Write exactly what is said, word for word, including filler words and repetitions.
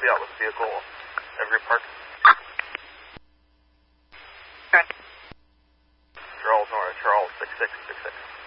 out with the vehicle every park. Okay. Charles, North, Charles, six six six six.